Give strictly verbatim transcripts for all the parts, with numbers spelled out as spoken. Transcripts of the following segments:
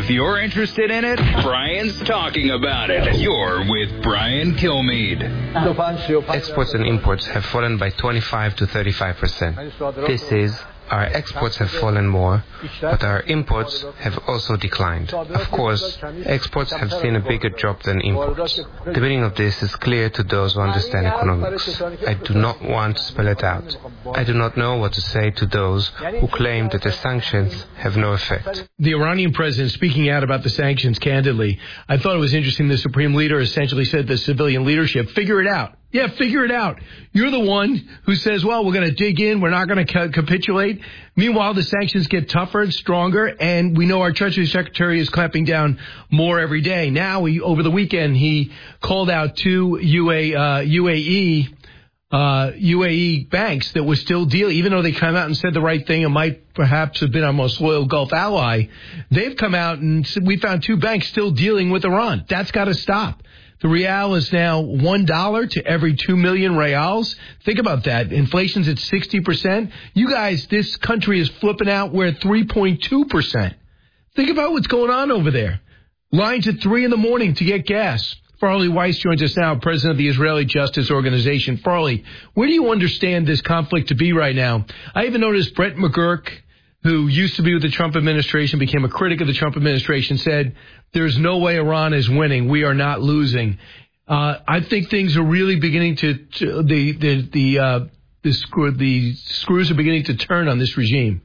If you're interested in it, Brian's talking about it. You're with Brian Kilmeade. Exports and imports have fallen by twenty-five to thirty-five percent. This is, our exports have fallen more, but our imports have also declined. Of course, exports have seen a bigger drop than imports. The meaning of this is clear to those who understand economics. I do not want to spell it out. I do not know what to say to those who claim that the sanctions have no effect. The Iranian president speaking out about the sanctions candidly, I thought it was interesting the Supreme Leader essentially said to civilian leadership, figure it out. Yeah, figure it out. You're the one who says, well, we're going to dig in. We're not going to ca- capitulate. Meanwhile, the sanctions get tougher and stronger, and we know our Treasury Secretary is clamping down more every day. Now, he, over the weekend, he called out two U A, uh, U A E uh, U A E banks that were still dealing, even though they came out and said the right thing and might perhaps have been our most loyal Gulf ally. They've come out and said, we found two banks still dealing with Iran. That's got to stop. The real is now one dollar to every two million reals. Think about that. Inflation's at sixty percent. You guys, this country is flipping out. We're at three point two percent. Think about what's going on over there. Lines at three in the morning to get gas. Farley Weiss joins us now, president of the Israeli Justice Organization. Farley, where do you understand this conflict to be right now? I even noticed Brett McGurk, who used to be with the Trump administration, became a critic of the Trump administration, said, there's no way Iran is winning. We are not losing. Uh, I think things are really beginning to, to the, the, the, uh, the, screw, the screws are beginning to turn on this regime.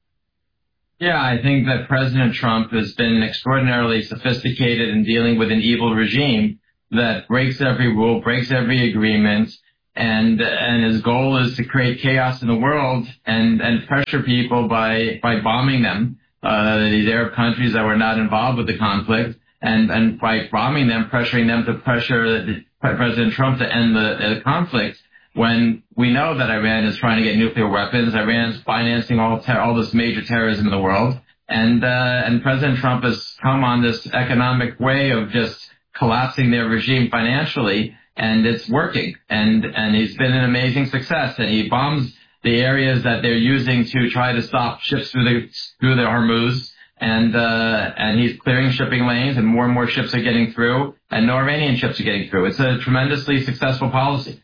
Yeah, I think that President Trump has been extraordinarily sophisticated in dealing with an evil regime that breaks every rule, breaks every agreement, and and his goal is to create chaos in the world and, and pressure people by, by bombing them, uh, these Arab countries that were not involved with the conflict, and, and by bombing them, pressuring them to pressure the, President Trump to end the, the conflict, when we know that Iran is trying to get nuclear weapons. Iran is financing all ter- all this major terrorism in the world, and uh, and President Trump has come on this economic way of just collapsing their regime financially, and it's working. And and he's been an amazing success. And he bombs the areas that they're using to try to stop ships through the through the Hormuz, and uh, and he's clearing shipping lanes, and more and more ships are getting through, and no Iranian ships are getting through. It's a tremendously successful policy.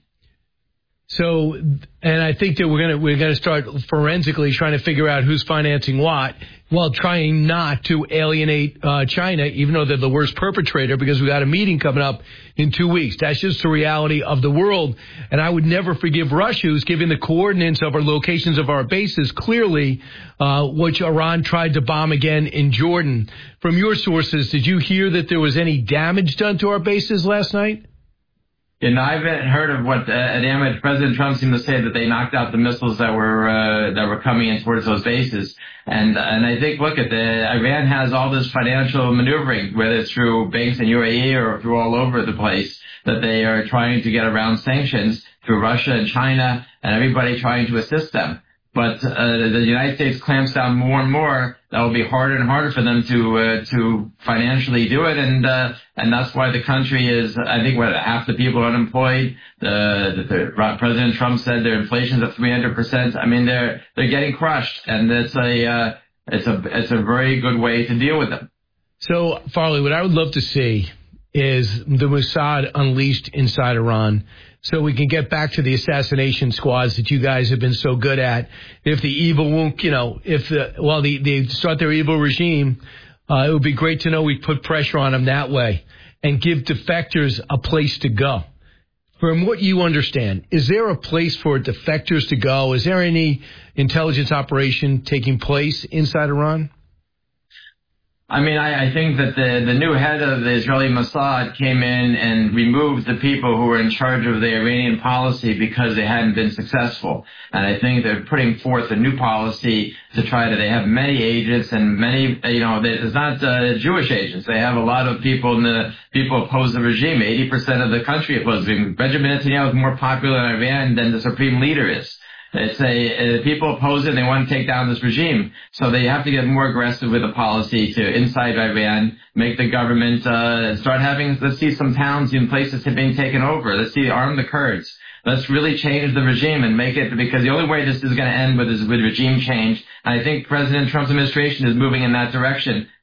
So, and I think that we're gonna we're gonna start forensically trying to figure out who's financing what, while trying not to alienate uh, China, even though they're the worst perpetrator, because we got a meeting coming up in two weeks. That's just the reality of the world. And I would never forgive Russia, who's giving the coordinates of our locations of our bases clearly, uh, which Iran tried to bomb again in Jordan. From your sources, did you hear that there was any damage done to our bases last night? You know, I haven't heard of what uh, damage. President Trump seemed to say that they knocked out the missiles that were uh, that were coming in towards those bases, and and I think look at the Iran has all this financial maneuvering, whether it's through banks in U A E or through all over the place, that they are trying to get around sanctions through Russia and China and everybody trying to assist them. But uh, the United States clamps down more and more. That will be harder and harder for them to uh, to financially do it, and uh, and that's why the country is. I think what half the people are unemployed. The, the, the President Trump said their inflation's at three hundred percent. I mean, they're they're getting crushed, and it's a uh, it's a it's a very good way to deal with them. So, Farley, what I would love to see is the Mossad unleashed inside Iran, so we can get back to the assassination squads that you guys have been so good at. If the evil won't, you know, if the, well, the, they start their evil regime, uh, it would be great to know we put pressure on them that way and give defectors a place to go. From what you understand, is there a place for defectors to go? Is there any intelligence operation taking place inside Iran? I mean, I, I think that the, the new head of the Israeli Mossad came in and removed the people who were in charge of the Iranian policy because they hadn't been successful. And I think they're putting forth a new policy to try to, they have many agents and many, you know, it's not uh, Jewish agents. They have a lot of people in the, people oppose the regime. eighty percent of the country opposes the regime. Benjamin Netanyahu is more popular in Iran than the supreme leader is. It's a, uh, people oppose it and they want to take down this regime. So they have to get more aggressive with the policy to inside Iran, make the government, uh, start having, let's see some towns in places have been taken over. Let's see, arm the Kurds. Let's really change the regime and make it, because the only way this is going to end with is with regime change. And I think President Trump's administration is moving in that direction.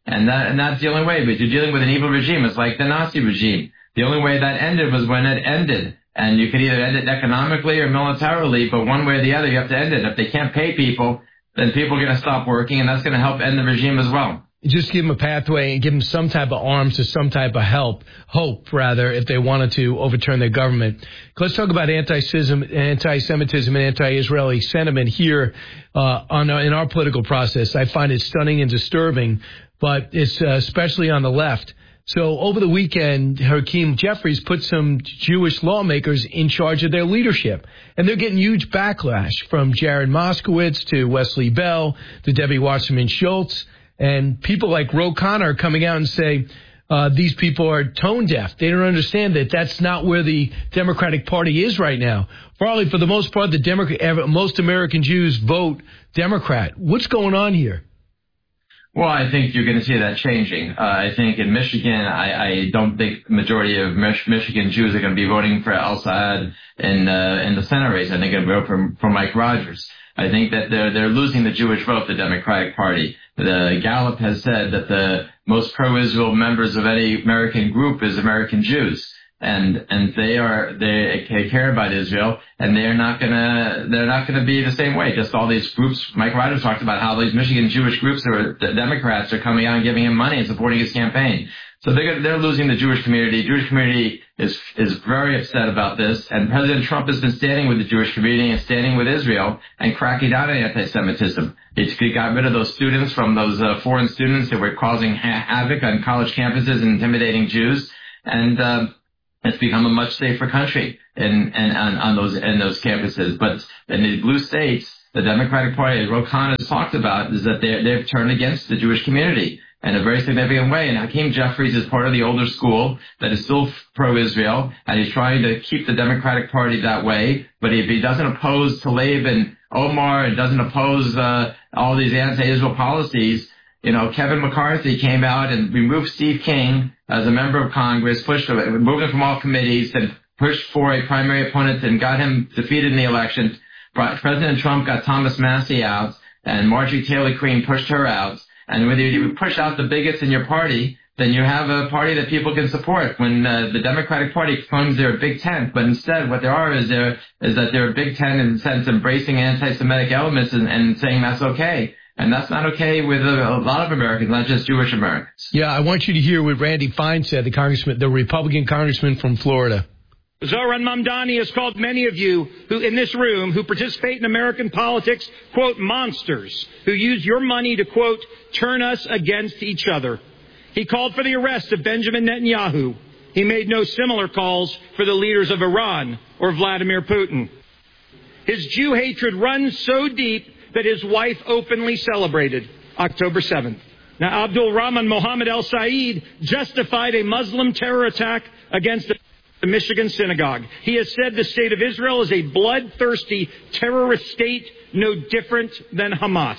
And that and that's the only way. But you're dealing with an evil regime. It's like the Nazi regime. The only way that ended was when it ended. And you could either end it economically or militarily, but one way or the other, you have to end it. If they can't pay people, then people are going to stop working, and that's going to help end the regime as well. Just give them a pathway and give them some type of arms or some type of help, hope, rather, if they wanted to overturn their government. Let's talk about anti-Semitism, anti-Semitism and anti-Israeli sentiment here uh, on our, in our political process. I find it stunning and disturbing, but it's uh, especially on the left. So over the weekend, Hakeem Jeffries put some Jewish lawmakers in charge of their leadership. And they're getting huge backlash from Jared Moskowitz to Wesley Bell to Debbie Wasserman Schultz. And people like Ro Khanna are coming out and say uh, these people are tone deaf. They don't understand that that's not where the Democratic Party is right now. Farley, for the most part, the Democrat, most American Jews vote Democrat. What's going on here? Well, I think you're going to see that changing. Uh, I think in Michigan, I, I don't think the majority of Mich- Michigan Jews are going to be voting for Al-Saad in, uh, in the Senate race. I think they're going to vote for, for Mike Rogers. I think that they're, they're losing the Jewish vote, the Democratic Party. The Gallup has said that the most pro-Israel members of any American group is American Jews. And, and they are, they care about Israel, and they're not gonna, they're not gonna be the same way. Just all these groups, Mike Rogers talked about how these Michigan Jewish groups are, the Democrats are coming out and giving him money and supporting his campaign. So they're, they're losing the Jewish community. The Jewish community is, is very upset about this, and President Trump has been standing with the Jewish community and standing with Israel and cracking down on anti-Semitism. He got rid of those students from those uh, foreign students that were causing ha- havoc on college campuses and intimidating Jews, and, uh, it's become a much safer country in, in, on, on those in those campuses. But in the blue states, the Democratic Party, as Ro Khanna has talked about, is that they're, they've turned against the Jewish community in a very significant way. And Hakeem Jeffries is part of the older school that is still pro-Israel, and he's trying to keep the Democratic Party that way. But if he doesn't oppose Tlaib and Omar and doesn't oppose uh, all these anti-Israel policies, you know, Kevin McCarthy came out and removed Steve King as a member of Congress, pushed removed him from all committees, and pushed for a primary opponent and got him defeated in the election. President Trump got Thomas Massie out, and Marjorie Taylor Greene pushed her out. And when you push out the bigots in your party, then you have a party that people can support. When uh, the Democratic Party claims they're a big tent, but instead what they are is, they're, is that they're a big tent in the sense embracing anti-Semitic elements and, and saying that's okay. And that's not okay with a, a lot of Americans, not just Jewish Americans. Yeah, I want you to hear what Randy Fine said, the congressman, the Republican congressman from Florida. Zohran Mamdani has called many of you who in this room who participate in American politics, quote, monsters, who use your money to, quote, turn us against each other. He called for the arrest of Benjamin Netanyahu. He made no similar calls for the leaders of Iran or Vladimir Putin. His Jew hatred runs so deep that his wife openly celebrated October seventh. Now, Abdul Rahman Mohammed El Said justified a Muslim terror attack against the Michigan synagogue. He has said the state of Israel is a bloodthirsty terrorist state, no different than Hamas.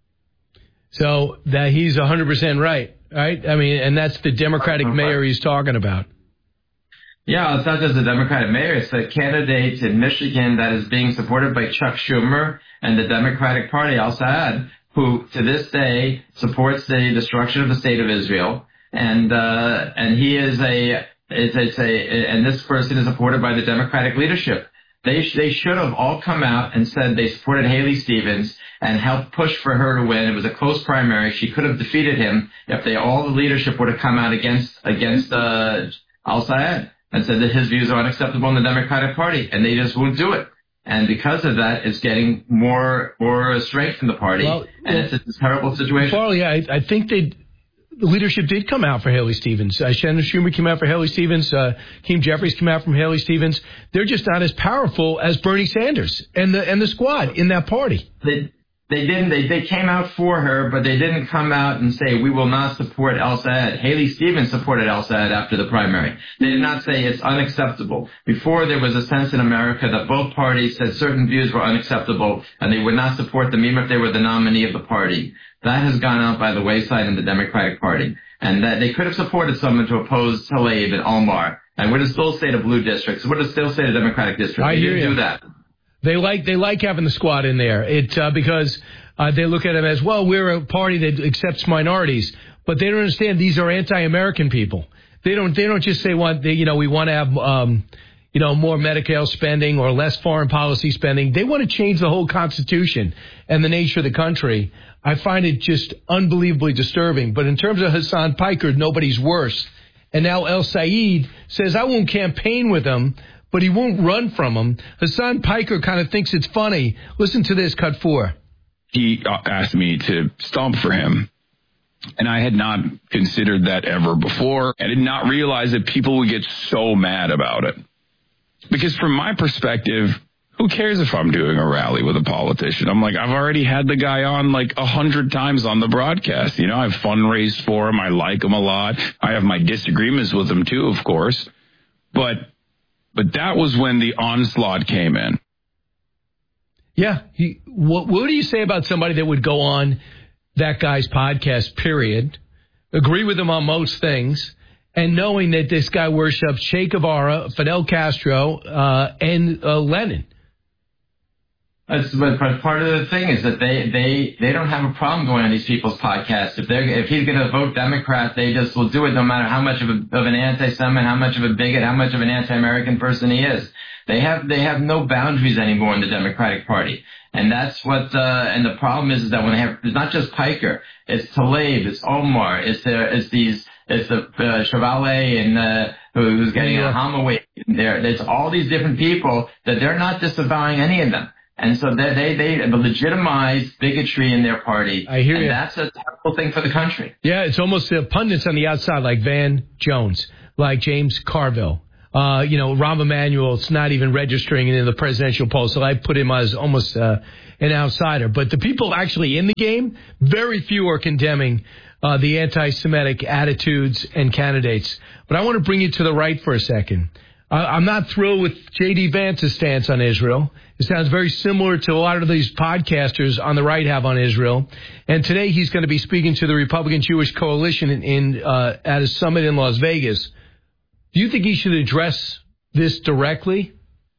So that he's one hundred percent right, right? I mean, and that's the Democratic mayor he's talking about. Yeah, it's not just the Democratic mayor. It's the candidate in Michigan that is being supported by Chuck Schumer and the Democratic Party, Al-Saad, who to this day supports the destruction of the state of Israel. And uh, and he is a, it's, it's a, and this person is supported by the Democratic leadership. They they should have all come out and said they supported Haley Stevens and helped push for her to win. It was a close primary. She could have defeated him if they all the leadership would have come out against against uh, Al-Saad and said that his views are unacceptable in the Democratic Party, and they just wouldn't do it. And because of that, it's getting more more strength in the party, well, and well, it's a terrible situation. Farley, I, I think they the leadership did come out for Haley Stevens. Uh, Shannon Schumer came out for Haley Stevens. Uh, Hakeem Jeffries came out from Haley Stevens. They're just not as powerful as Bernie Sanders and the and the squad in that party. They they didn't. They they came out for her, but they didn't come out and say we will not support Al-Saad. Haley Stevens supported Al-Saad after the primary. They did not say it's unacceptable. Before, there was a sense in America that both parties said certain views were unacceptable and they would not support them even if they were the nominee of the party. That has gone out by the wayside in the Democratic Party. And that they could have supported someone to oppose Tlaib and Omar and would have still stayed a blue district. Would have still stayed a Democratic district. I they hear didn't you. do that. They like they like having the squad in there. It uh, because uh, they look at it as, well, we're a party that accepts minorities. but they don't understand these are anti-American people. They don't. They don't just say want. They, you know, we want to have, um, you know, more Medicare spending or less foreign policy spending. They want to change the whole Constitution and the nature of the country. I find it just unbelievably disturbing. But in terms of Hassan Piker, nobody's worse. And now El Said says, I won't campaign with him, but he won't run from him. Hassan Piker kind of thinks it's funny. Listen to this, cut four. He asked me to stomp for him. And I had not considered that ever before. I did not realize that people would get so mad about it. Because from my perspective, who cares if I'm doing a rally with a politician? I'm like, I've already had the guy on like a hundred times on the broadcast. You know, I've fundraised for him. I like him a lot. I have my disagreements with him too, of course. But, but that was when the onslaught came in. Yeah. He, what, what do you say about somebody that would go on that guy's podcast, period, agree with him on most things, and knowing that this guy worships Che Guevara, Fidel Castro, uh, and uh, Lenin? That's, but part of the thing is that they, they, they don't have a problem going on these people's podcasts. If they're if he's going to vote Democrat, they just will do it no matter how much of, a, of an anti-Semite, how much of a bigot, how much of an anti-American person he is. They have they have no boundaries anymore in the Democratic Party. And that's what, uh, and the problem is, is that when they have, it's not just Piker, it's Tlaib, it's Omar, it's there, it's these, it's the, uh, Chevalier and, uh, who's getting yeah. a Hamaway there. It's all these different people that they're not disavowing any of them. And so they, they, they legitimize bigotry in their party. I hear and you. That's a terrible thing for the country. Yeah, it's almost the pundits on the outside like Van Jones, like James Carville. Uh, you know, Rahm Emanuel, it's not even registering in the presidential poll, so I put him as almost uh, an outsider. But the people actually in the game, very few are condemning uh, the anti-Semitic attitudes and candidates. But I want to bring you to the right for a second. I, I'm not thrilled with J D. Vance's stance on Israel. It sounds very similar to a lot of these podcasters on the right have on Israel. And today he's going to be speaking to the Republican Jewish Coalition in, in uh, at a summit in Las Vegas. Do you think he should address this directly?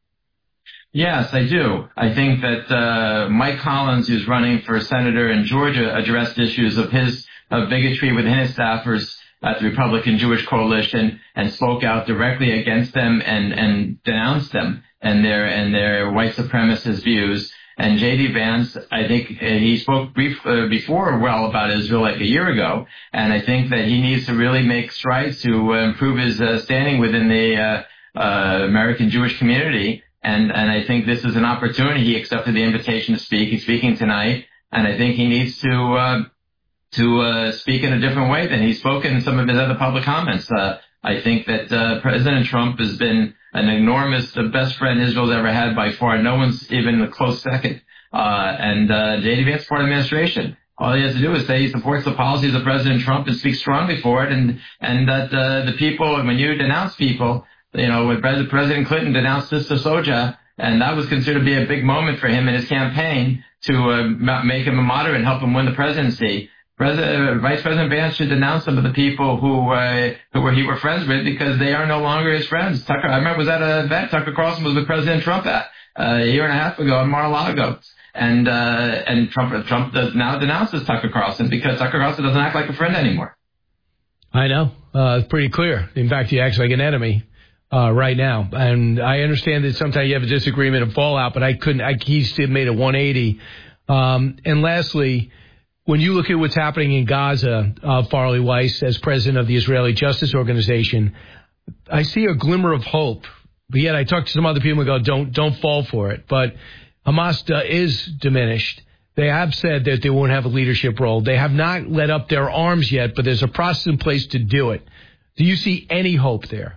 Yes, I do. I think that uh, Mike Collins, who's running for senator in Georgia, addressed issues of his of bigotry within his staffers at the Republican Jewish Coalition and spoke out directly against them and, and denounced them and their and their white supremacist views. And J D. Vance, I think he spoke brief, uh, before well about Israel like a year ago, and I think that he needs to really make strides to uh, improve his uh, standing within the uh, uh, American Jewish community. And, and I think this is an opportunity. He accepted the invitation to speak. He's speaking tonight, and I think he needs to uh, to uh, speak in a different way than he's spoken in some of his other public comments. Uh, I think that uh, President Trump has been an enormous, the best friend Israel's ever had by far. No one's even a close second. Uh, and uh, J D. Vance, part of the administration, all he has to do is say he supports the policies of President Trump and speak strongly for it. And and that uh, the people, when you denounce people, you know, when President Clinton denounced Sister Soja, and that was considered to be a big moment for him in his campaign to uh, make him a moderate and help him win the presidency. President, Vice President Vance should denounce some of the people who uh, who were, he were friends with because they are no longer his friends. Tucker, I remember was at an event Tucker Carlson was with President Trump at uh, a year and a half ago in Mar-a-Lago, and uh, and Trump Trump does now denounces Tucker Carlson because Tucker Carlson doesn't act like a friend anymore. I know, uh, it's pretty clear. In fact, he acts like an enemy uh, right now, and I understand that sometimes you have a disagreement and fallout, but I couldn't. I, he still made a one eighty. Um, and lastly, when you look at what's happening in Gaza, uh, Farley Weiss, as president of the Israeli Justice Organization, I see a glimmer of hope. But yet I talk to some other people and go, don't don't fall for it. But Hamas uh, is diminished. They have said that they won't have a leadership role. They have not let up their arms yet, but there's a process in place to do it. Do you see any hope there?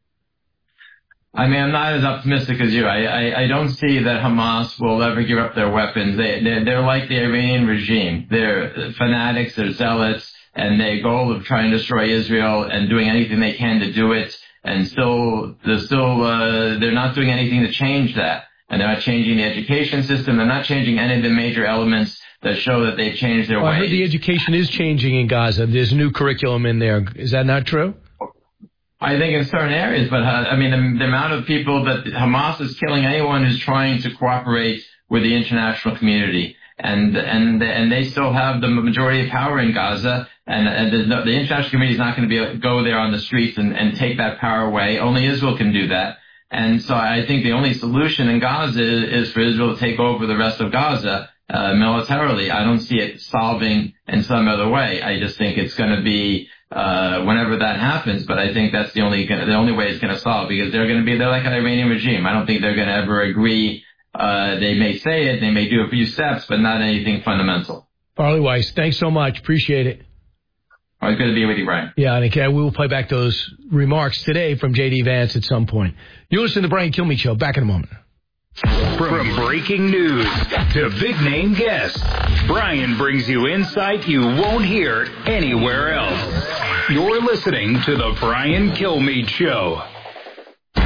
I mean, I'm not as optimistic as you. I, I, I don't see that Hamas will ever give up their weapons. They, they're, they're like the Iranian regime. They're fanatics, they're zealots, and their goal of trying to destroy Israel and doing anything they can to do it, and still, they're still, uh, they're not doing anything to change that. And they're not changing the education system. They're not changing any of the major elements that show that they've changed their well, ways. I heard the education is changing in Gaza. There's a new curriculum in there. Is that not true? I think in certain areas, but uh, I mean, the, the amount of people that Hamas is killing anyone who's trying to cooperate with the international community. and and and they still have the majority of power in Gaza, and, and the, the international community is not going to be able to go there on the streets and, and take that power away. Only Israel can do that. And so I think the only solution in Gaza is, is for Israel to take over the rest of Gaza uh, militarily. I don't see it solving in some other way. I just think it's going to be uh whenever that happens. But I think that's the only the only way it's going to solve, because they're going to be they're like an Iranian regime. I don't think they're going to ever agree. Uh They may say it, they may do a few steps, but not anything fundamental. Farley Weiss, thanks so much. Appreciate it. All right, good to be with you, Brian. Yeah, and again, we will play back those remarks today from J D. Vance at some point. You listen to the Brian Kilmeade Show. Back in a moment. From breaking news to big-name guests, Brian brings you insight you won't hear anywhere else. You're listening to the Brian Kilmeade Show.